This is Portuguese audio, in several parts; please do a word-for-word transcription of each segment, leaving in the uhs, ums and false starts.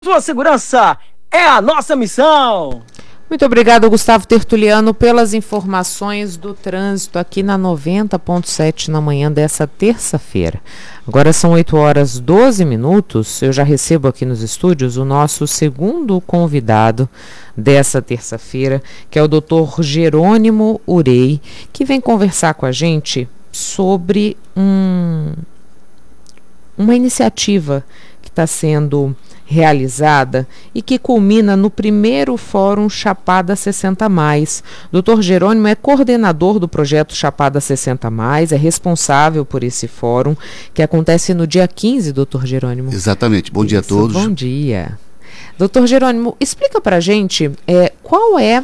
Sua segurança é a nossa missão. Muito obrigado, Gustavo Tertuliano, pelas informações do trânsito aqui na noventa ponto sete na manhã dessa terça-feira. Agora são oito horas e doze minutos. Eu já recebo aqui nos estúdios o nosso segundo convidado dessa terça-feira, que é o doutor Jerônimo Urey, que vem conversar com a gente sobre um, uma iniciativa que está sendo realizada e que culmina no primeiro Fórum Chapada sessenta mais. doutor Jerônimo é coordenador do projeto Chapada sessenta mais, é responsável por esse fórum, que acontece no dia quinze, doutor Jerônimo. Exatamente. Bom Isso, dia a todos. Bom dia. doutor Jerônimo, explica para a gente é, qual é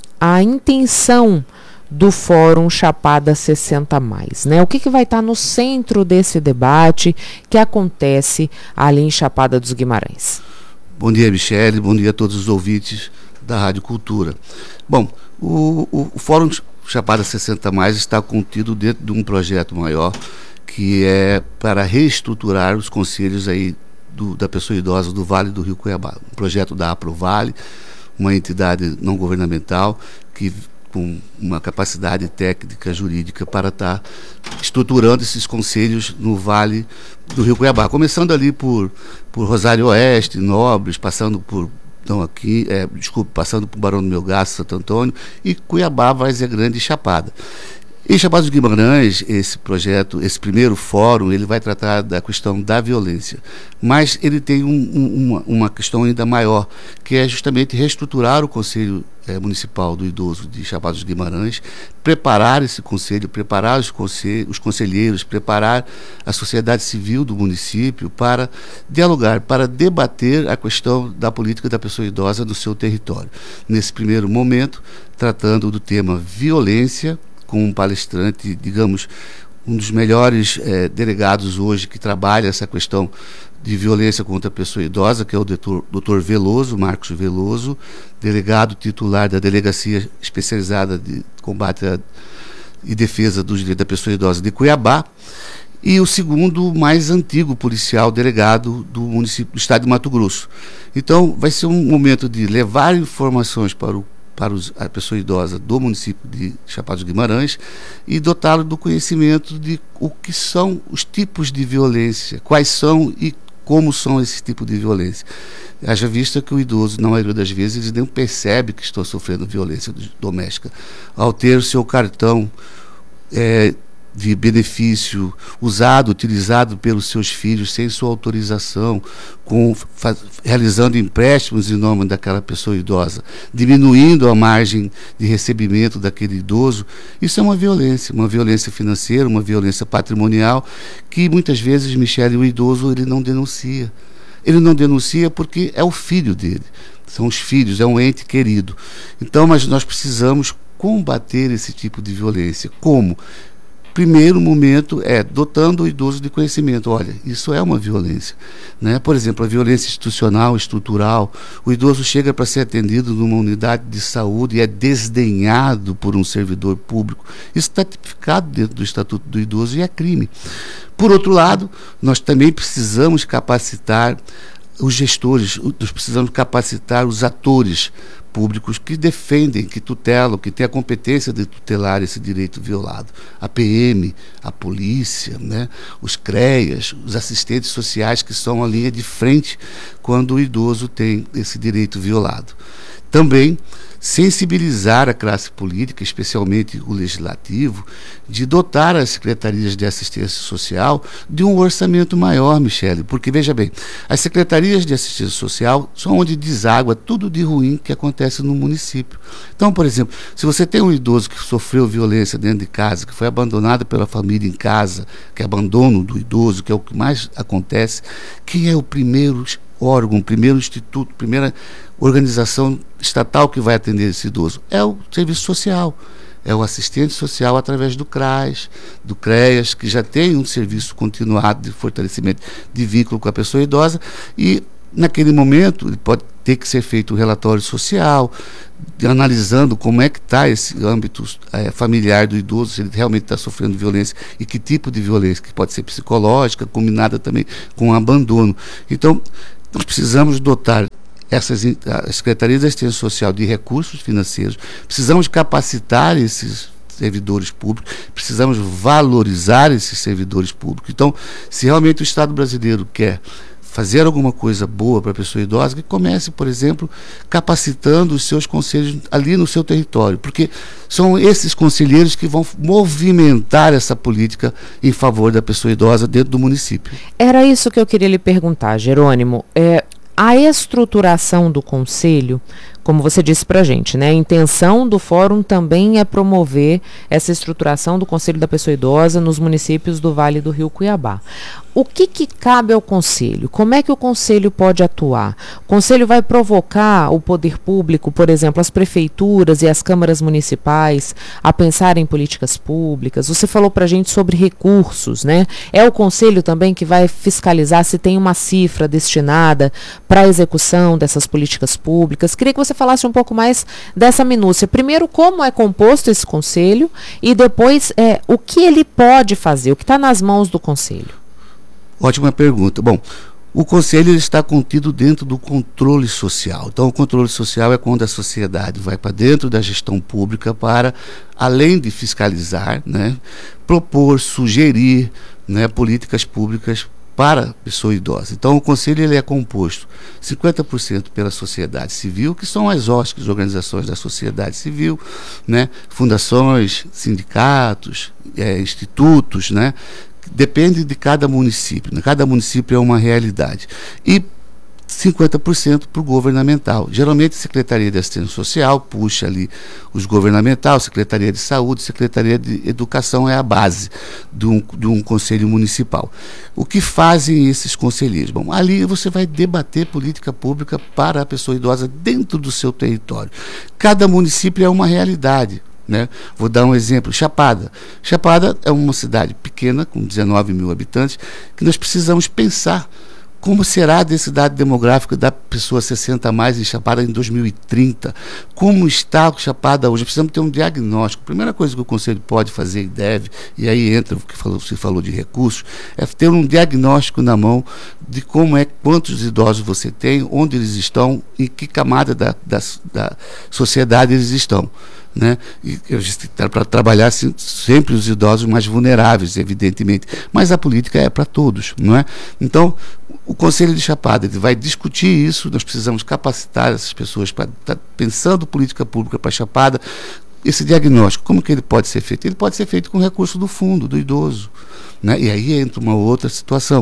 a intenção do Fórum Chapada sessenta mais, né? O que, que vai estar no centro desse debate que acontece ali em Chapada dos Guimarães? Bom dia, Michele, bom dia a todos os ouvintes da Rádio Cultura. Bom, o, o, o Fórum Chapada sessenta mais está contido dentro de um projeto maior que é para reestruturar os conselhos aí do, da pessoa idosa do Vale do Rio Cuiabá. Um projeto da APROVALE, uma entidade não governamental que com uma capacidade técnica, jurídica para estar estruturando esses conselhos no Vale do Rio Cuiabá, começando ali por, por Rosário Oeste, Nobres, passando por, não aqui, é, desculpe, passando por Barão do Melgaço, Santo Antônio, e Cuiabá, Várzea Grande e Chapada. Em Chapada dos Guimarães, esse projeto, esse primeiro fórum, ele vai tratar da questão da violência, mas ele tem um, um, uma, uma questão ainda maior, que é justamente reestruturar o Conselho é, Municipal do Idoso de Chapada dos Guimarães, preparar esse conselho, preparar os, conselhos, os conselheiros, preparar a sociedade civil do município para dialogar, para debater a questão da política da pessoa idosa no seu território. Nesse primeiro momento, tratando do tema violência, com um palestrante, digamos, um dos melhores eh, delegados hoje que trabalha essa questão de violência contra a pessoa idosa, que é o doutor, doutor Veloso, Marcos Veloso, delegado titular da Delegacia Especializada de Combate a, e Defesa dos Direitos da Pessoa Idosa de Cuiabá, e o segundo mais antigo policial delegado do município do estado de Mato Grosso. Então, vai ser um momento de levar informações para o para os, a pessoa idosa do município de Chapada dos Guimarães e dotá-lo do conhecimento de o que são os tipos de violência, quais são e como são esses tipos de violência. Haja vista que o idoso, na maioria das vezes, ele não percebe que está sofrendo violência doméstica. Ao ter o seu cartão é, de benefício usado, utilizado pelos seus filhos sem sua autorização, com, faz, realizando empréstimos em nome daquela pessoa idosa, diminuindo a margem de recebimento daquele idoso, isso é uma violência, uma violência financeira, uma violência patrimonial, que muitas vezes, Michele, o idoso ele não denuncia. Ele não denuncia porque é o filho dele, são os filhos, é um ente querido. Então, mas nós precisamos combater esse tipo de violência. Como? Primeiro momento é dotando o idoso de conhecimento. Olha, isso é uma violência, né? Por exemplo, a violência institucional, estrutural. O idoso chega para ser atendido numa unidade de saúde e é desdenhado por um servidor público. Isso está tipificado dentro do Estatuto do Idoso e é crime. Por outro lado, nós também precisamos capacitar os gestores, nós precisamos capacitar os atores públicos que defendem, que tutelam, que têm a competência de tutelar esse direito violado. A P M, a polícia, né, os CREAS, os assistentes sociais que são a linha de frente quando o idoso tem esse direito violado. Também sensibilizar a classe política, especialmente o legislativo, de dotar as secretarias de assistência social de um orçamento maior, Michele, porque, veja bem, as secretarias de assistência social são onde deságua tudo de ruim que acontece no município. Então, por exemplo, se você tem um idoso que sofreu violência dentro de casa, que foi abandonado pela família em casa, que é abandono do idoso, que é o que mais acontece, quem é o primeiro órgão, primeiro instituto, primeira organização estatal que vai atender esse idoso? É o serviço social, é o assistente social através do CRAS, do CREAS, que já tem um serviço continuado de fortalecimento de vínculo com a pessoa idosa, e naquele momento pode ter que ser feito um relatório social, analisando como é que está esse âmbito é, familiar do idoso, se ele realmente está sofrendo violência e que tipo de violência, que pode ser psicológica, combinada também com abandono. Então, Nós precisamos dotar essas a Secretaria de Assistência Social de recursos financeiros, precisamos capacitar esses servidores públicos, precisamos valorizar esses servidores públicos. Então, se realmente o Estado brasileiro quer fazer alguma coisa boa para a pessoa idosa, que comece, por exemplo, capacitando os seus conselhos ali no seu território, porque são esses conselheiros que vão movimentar essa política em favor da pessoa idosa dentro do município. Era isso que eu queria lhe perguntar, Jerônimo. É, a estruturação do conselho, como você disse para a gente, né, a intenção do fórum também é promover essa estruturação do Conselho da Pessoa Idosa nos municípios do Vale do Rio Cuiabá. O que, que cabe ao Conselho? Como é que o Conselho pode atuar? O Conselho vai provocar o poder público, por exemplo, as prefeituras e as câmaras municipais a pensar em políticas públicas? Você falou para a gente sobre recursos, né? É o Conselho também que vai fiscalizar se tem uma cifra destinada para a execução dessas políticas públicas. Queria que você falasse um pouco mais dessa minúcia. Primeiro, como é composto esse Conselho e depois é, o que ele pode fazer, o que está nas mãos do Conselho. Ótima pergunta. Bom, o Conselho está contido dentro do controle social. Então, o controle social é quando a sociedade vai para dentro da gestão pública para, além de fiscalizar, né, propor, sugerir, né, políticas públicas para a pessoa idosa. Então, o Conselho ele é composto cinquenta por cento pela sociedade civil, que são as O S Cs, organizações da sociedade civil, né, fundações, sindicatos, é, institutos, né, depende de cada município, né? Cada município é uma realidade. E cinquenta por cento para o governamental. Geralmente a Secretaria de Assistência Social puxa ali os governamental, Secretaria de Saúde, Secretaria de Educação é a base de um, de um conselho municipal. O que fazem esses conselheiros? Bom, ali você vai debater política pública para a pessoa idosa dentro do seu território. Cada município é uma realidade. Né? Vou dar um exemplo, Chapada. Chapada é uma cidade pequena, com dezenove mil habitantes, que nós precisamos pensar como será a densidade demográfica da pessoa sessenta a mais em Chapada em dois mil e trinta. Como está o Chapada hoje? Precisamos ter um diagnóstico. A primeira coisa que o Conselho pode fazer e deve, e aí entra o que falou, se falou de recursos, é ter um diagnóstico na mão de como é, quantos idosos você tem, onde eles estão, em que camada da, da, da sociedade eles estão. Né? E para trabalhar assim, sempre os idosos mais vulneráveis, evidentemente, mas a política é para todos, não é? Então, o Conselho de Chapada ele vai discutir isso, nós precisamos capacitar essas pessoas para estar tá pensando política pública para Chapada. Esse diagnóstico, como que ele pode ser feito? Ele pode ser feito com recurso do fundo, do idoso, né? E aí entra uma outra situação.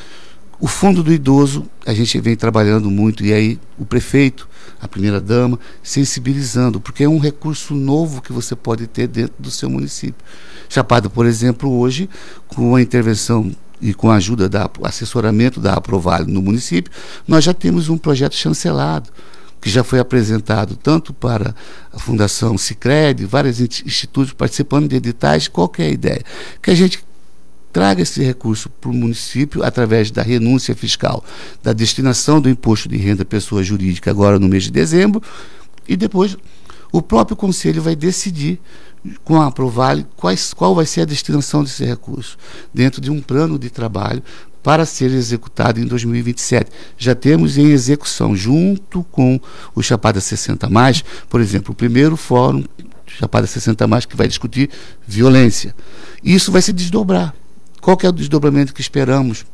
O fundo do idoso, a gente vem trabalhando muito, e aí o prefeito, a primeira-dama, sensibilizando, porque é um recurso novo que você pode ter dentro do seu município. Chapada, por exemplo, hoje, com a intervenção e com a ajuda do assessoramento da Aprovale no município, nós já temos um projeto chancelado, que já foi apresentado tanto para a Fundação Sicredi, vários institutos participando de editais. Qual que é a ideia? Que a gente traga esse recurso para o município através da renúncia fiscal, da destinação do imposto de renda pessoa jurídica agora no mês de dezembro, e depois o próprio Conselho vai decidir com a Aprovale quais, qual vai ser a destinação desse recurso, dentro de um plano de trabalho para ser executado em dois mil e vinte e sete. Já temos em execução, junto com o Chapada sessenta mais, por exemplo, o primeiro fórum Chapada sessenta mais que vai discutir violência. E isso vai se desdobrar. Qual que é o desdobramento que esperamos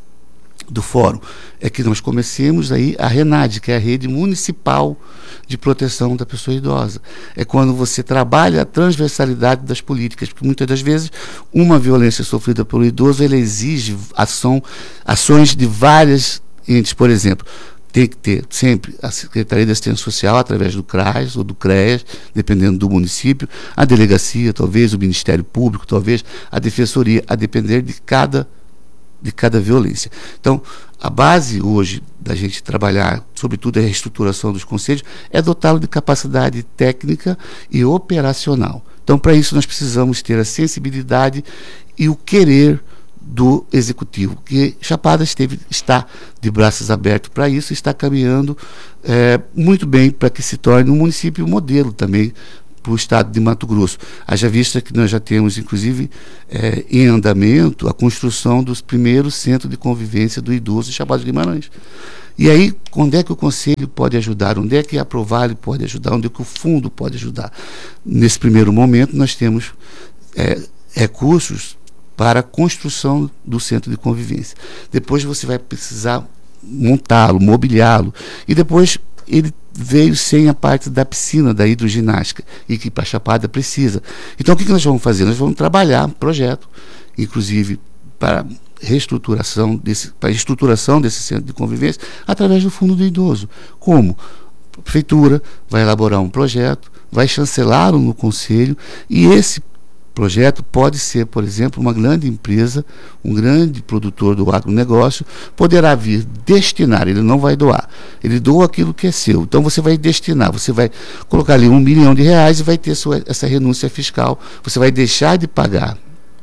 do fórum? É que nós comecemos aí a RENADE, que é a Rede Municipal de Proteção da Pessoa Idosa. É quando você trabalha a transversalidade das políticas, porque muitas das vezes uma violência sofrida pelo idoso, ela exige ação, ações de várias entes. Por exemplo, tem que ter sempre a Secretaria de Assistência Social, através do CRAS ou do CREAS, dependendo do município, a delegacia, talvez, o Ministério Público, talvez, a Defensoria, a depender de cada, de cada violência. Então, a base hoje da gente trabalhar, sobretudo a reestruturação dos conselhos, é dotá-lo de capacidade técnica e operacional. Então, para isso, nós precisamos ter a sensibilidade e o querer do Executivo, que Chapada esteve, está de braços abertos para isso, está caminhando é, muito bem para que se torne um município modelo também para o estado de Mato Grosso. Haja vista que nós já temos, inclusive, é, em andamento a construção dos primeiros centros de convivência do idoso em Chapada dos Guimarães. E aí, onde é que o Conselho pode ajudar? Onde é que a Provale pode ajudar? Onde é que o Fundo pode ajudar? Nesse primeiro momento, nós temos é, recursos para a construção do centro de convivência. Depois você vai precisar montá-lo, mobiliá-lo. E depois ele veio sem a parte da piscina, da hidroginástica, e que para a Chapada precisa. Então, o que, que nós vamos fazer? Nós vamos trabalhar um projeto, inclusive para reestruturação desse, para a estruturação desse centro de convivência através do Fundo do Idoso. Como? A Prefeitura vai elaborar um projeto, vai chancelá-lo no Conselho, e esse projeto pode ser, por exemplo, uma grande empresa, um grande produtor do agronegócio, poderá vir destinar, ele não vai doar, ele doa aquilo que é seu, então você vai destinar, você vai colocar ali um milhão de reais e vai ter sua, essa renúncia fiscal, você vai deixar de pagar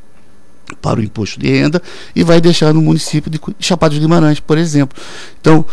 para o imposto de renda e vai deixar no município de Chapada dos Guimarães, por exemplo. Então,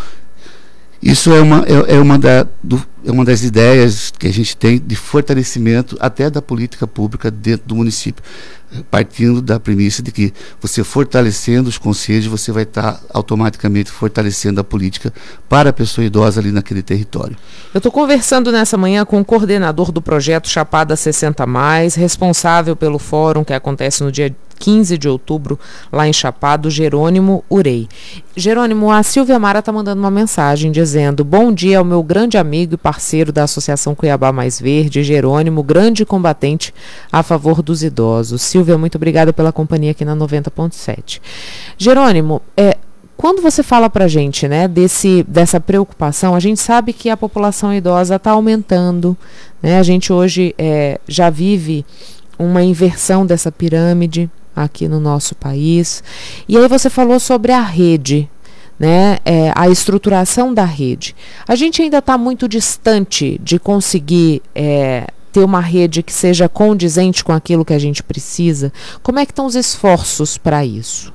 isso é uma, é, é, uma da, do, é uma das ideias que a gente tem de fortalecimento até da política pública dentro do município, partindo da premissa de que você fortalecendo os conselhos, você vai estar automaticamente fortalecendo a política para a pessoa idosa ali naquele território. Eu estou conversando nessa manhã com o coordenador do projeto Chapada sessenta mais, responsável pelo fórum que acontece no dia quinze de outubro, lá em Chapada, Jerônimo Urei. Jerônimo, a Silvia Mara está mandando uma mensagem dizendo: bom dia ao meu grande amigo e parceiro da Associação Cuiabá Mais Verde, Jerônimo, grande combatente a favor dos idosos. Silvia, muito obrigada pela companhia aqui na noventa ponto sete. Jerônimo, é, quando você fala para a gente, né, desse, dessa preocupação, a gente sabe que a população idosa está aumentando, né? A gente hoje é, já vive uma inversão dessa pirâmide aqui no nosso país. E aí você falou sobre a rede, né, é, a estruturação da rede. A gente ainda está muito distante de conseguir é, ter uma rede que seja condizente com aquilo que a gente precisa. Como é que estão os esforços para isso?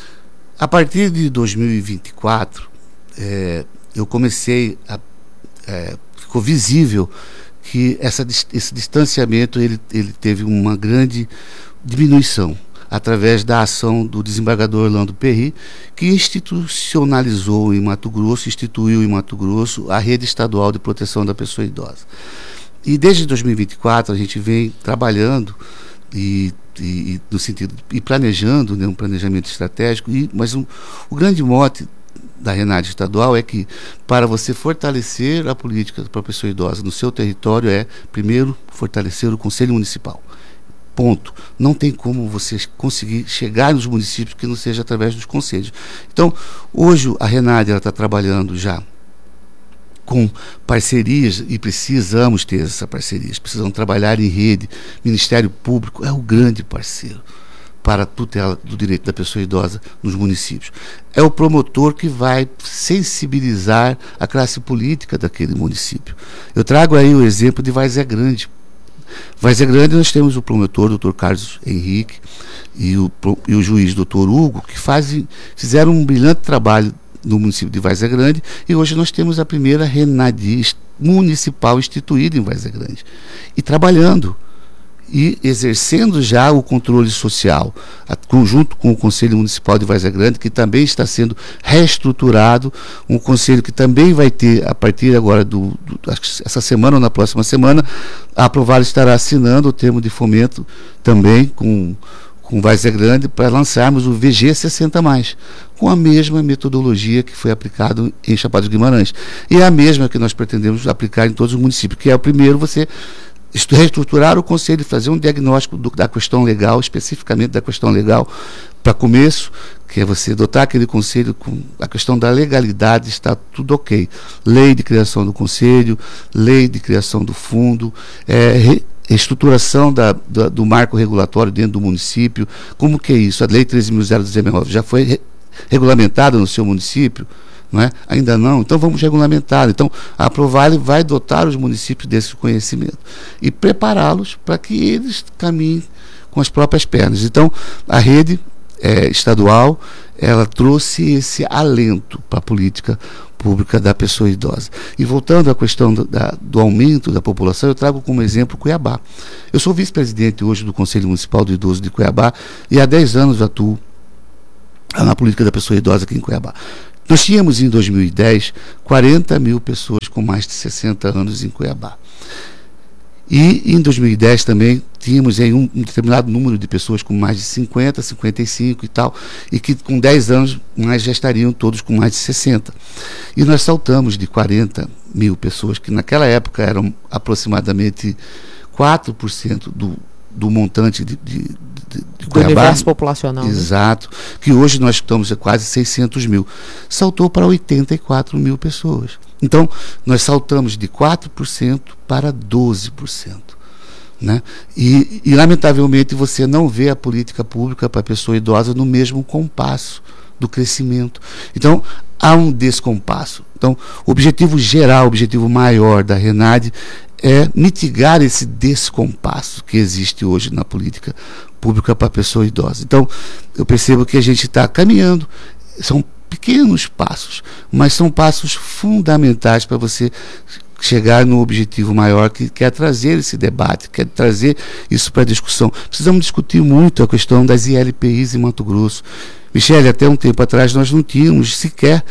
A partir de dois mil e vinte e quatro, é, eu comecei a... É, ficou visível que essa, esse distanciamento ele, ele teve uma grande diminuição através da ação do desembargador Orlando Perry, que institucionalizou em Mato Grosso, instituiu em Mato Grosso a rede estadual de proteção da pessoa idosa. E desde dois mil e vinte e quatro a gente vem trabalhando e, e, no sentido, e planejando, né, um planejamento estratégico, e, mas um, o grande mote da Renade estadual é que, para você fortalecer a política para a pessoa idosa no seu território, é, primeiro, fortalecer o Conselho Municipal. Ponto. Não tem como você conseguir chegar nos municípios que não seja através dos conselhos. Então, hoje a Renade está trabalhando já com parcerias, e precisamos ter essas parcerias, precisamos trabalhar em rede. Ministério Público é o grande parceiro para a tutela do direito da pessoa idosa nos municípios. É o promotor que vai sensibilizar a classe política daquele município. Eu trago aí o exemplo de Várzea Grande. Várzea Grande, nós temos o promotor, doutor Carlos Henrique, e o, e o juiz, doutor Hugo, que fazem, fizeram um brilhante trabalho no município de Várzea Grande, e hoje nós temos a primeira Renade municipal instituída em Várzea Grande. E trabalhando e exercendo já o controle social, a, conjunto com o Conselho Municipal de Várzea Grande, que também está sendo reestruturado, um conselho que também vai ter, a partir agora, do, do, essa semana ou na próxima semana, a Provale estará assinando o termo de fomento também com, com Várzea Grande, para lançarmos o V G sessenta mais, com a mesma metodologia que foi aplicada em Chapada dos Guimarães. E é a mesma que nós pretendemos aplicar em todos os municípios, que é o primeiro, você reestruturar o conselho, fazer um diagnóstico do, da questão legal, especificamente da questão legal, para começo, que é você dotar aquele conselho com a questão da legalidade, está tudo ok. Lei de criação do conselho, lei de criação do fundo, é, re, estruturação da, da, do marco regulatório dentro do município. Como que é isso? A lei treze mil dezenove já foi re, regulamentada no seu município? Não é? Ainda não, então vamos regulamentar. Então a Provale vai dotar os municípios desse conhecimento e prepará-los para que eles caminhem com as próprias pernas. Então a rede é, estadual, ela trouxe esse alento para a política pública da pessoa idosa. E voltando à questão do, da, do aumento da população, eu trago como exemplo Cuiabá. Eu sou vice-presidente hoje do Conselho Municipal do Idoso de Cuiabá e há dez anos atuo na política da pessoa idosa aqui em Cuiabá. Nós tínhamos em dois mil e dez quarenta mil pessoas com mais de sessenta anos em Cuiabá. E em dois mil e dez também tínhamos aí um, um determinado número de pessoas com mais de cinquenta, cinquenta e cinco e tal, e que com dez anos mais já estariam todos com mais de sessenta. E nós saltamos de quarenta mil pessoas, que naquela época eram aproximadamente quatro por cento do, do montante de, de, de, de do Cuiabá. universo populacional. Exato, né? Que hoje nós estamos a quase seiscentos mil. Saltou para oitenta e quatro mil pessoas. Então, nós saltamos de quatro por cento para doze por cento. Né? E, e, lamentavelmente, você não vê a política pública para a pessoa idosa no mesmo compasso do crescimento. Então, há um descompasso. Então, o objetivo geral, o objetivo maior da Renade é mitigar esse descompasso que existe hoje na política pública para a pessoa idosa. Então, eu percebo que a gente está caminhando, são pequenos passos, mas são passos fundamentais para você chegar no objetivo maior, que quer trazer esse debate, quer trazer isso para a discussão. Precisamos discutir muito a questão das I L P Is em Mato Grosso. Michele, até um tempo atrás nós não tínhamos sequer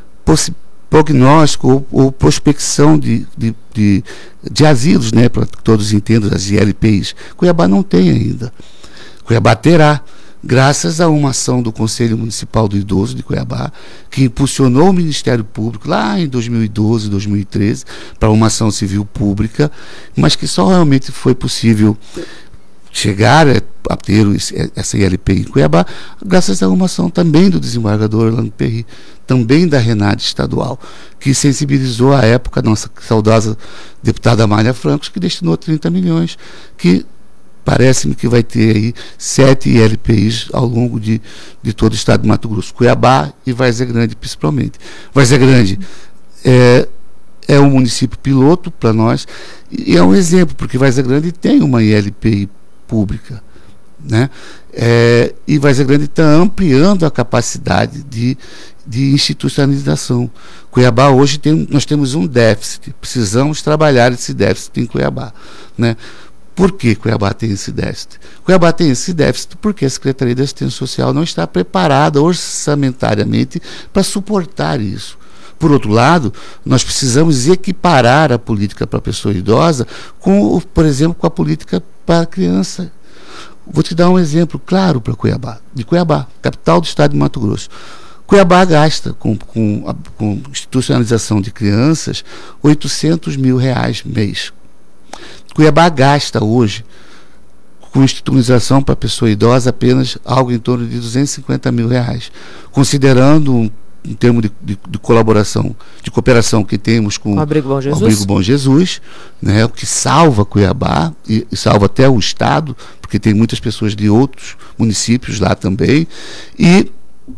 prognóstico ou, ou prospecção de, de, de, de asilos, né, para que todos entendam, as I L P Is. Cuiabá não tem ainda. Cuiabá terá, graças a uma ação do Conselho Municipal do Idoso de Cuiabá, que impulsionou o Ministério Público lá em dois mil e doze, dois mil e treze, para uma ação civil pública, mas que só realmente foi possível chegar a ter essa I L P em Cuiabá, graças a uma ação também do desembargador Orlando Perry, também da Renade Estadual, que sensibilizou à época a nossa saudosa deputada Amália Francos, que destinou trinta milhões, que parece-me que vai ter aí sete I L P Is ao longo de, de todo o estado de Mato Grosso, Cuiabá e Várzea Grande principalmente. Várzea Grande é, é um município piloto para nós e é um exemplo, porque Várzea Grande tem uma I L P I pública, né? É, e Várzea Grande está ampliando a capacidade de, de institucionalização. Cuiabá hoje tem, nós temos um déficit, precisamos trabalhar esse déficit em Cuiabá, né? Por que Cuiabá tem esse déficit? Cuiabá tem esse déficit porque a Secretaria de Assistência Social não está preparada orçamentariamente para suportar isso. Por outro lado, nós precisamos equiparar a política para a pessoa idosa com, por exemplo, com a política para a criança. Vou te dar um exemplo claro para Cuiabá, de Cuiabá, capital do estado de Mato Grosso. Cuiabá gasta com, com, a, com institucionalização de crianças oitocentos mil reais mês. Cuiabá gasta hoje, com institucionalização para a pessoa idosa, apenas algo em torno de duzentos e cinquenta mil reais, considerando um, um termo de, de, de colaboração, de cooperação que temos com o Abrigo Bom Jesus, o Abrigo Bom Jesus, né, o que salva Cuiabá e, e salva até o estado, porque tem muitas pessoas de outros municípios lá também, e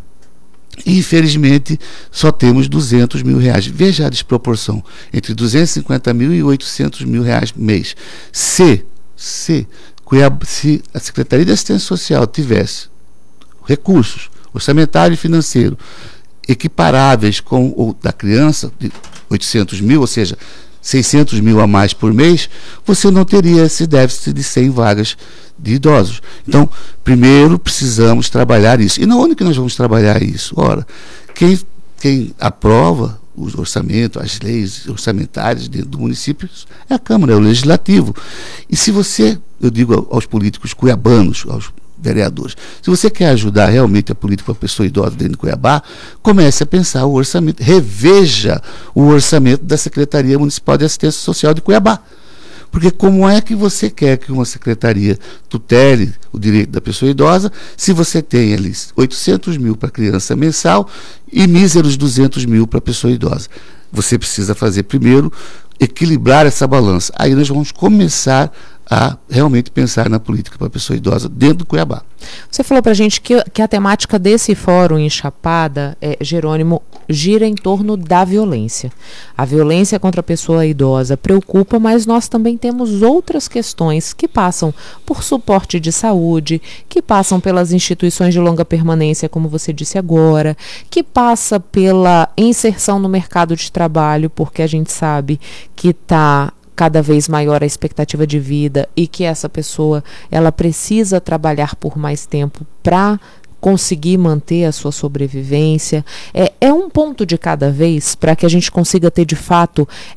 E, infelizmente, só temos duzentos mil reais. Veja a desproporção entre duzentos e cinquenta mil e oitocentos mil reais mês. Se, se, Cuiabá, se a Secretaria de Assistência Social tivesse recursos, orçamentário e financeiro, equiparáveis com o da criança, de oitocentos mil, ou seja, seiscentos mil a mais por mês, você não teria esse déficit de cem vagas de idosos. Então, primeiro precisamos trabalhar isso. E na onde que nós vamos trabalhar isso? Ora, quem, quem aprova o orçamento, as leis orçamentárias dentro do município é a Câmara, é o Legislativo. E se você, eu digo aos políticos cuiabanos, aos vereadores, se você quer ajudar realmente a política para a pessoa idosa dentro de Cuiabá, comece a pensar o orçamento, reveja o orçamento da Secretaria Municipal de Assistência Social de Cuiabá. Porque como é que você quer que uma secretaria tutele o direito da pessoa idosa se você tem ali oitocentos mil para criança mensal e míseros duzentos mil para a pessoa idosa? Você precisa fazer primeiro, equilibrar essa balança. Aí nós vamos começar a realmente pensar na política para a pessoa idosa dentro do Cuiabá. Você falou para a gente que, que a temática desse fórum em Chapada, é, Jerônimo, gira em torno da violência. A violência contra a pessoa idosa preocupa, mas nós também temos outras questões que passam por suporte de saúde, que passam pelas instituições de longa permanência, como você disse agora, que passa pela inserção no mercado de trabalho, porque a gente sabe que está cada vez maior a expectativa de vida e que essa pessoa ela precisa trabalhar por mais tempo para conseguir manter a sua sobrevivência. É, é um ponto de cada vez para que a gente consiga ter de fato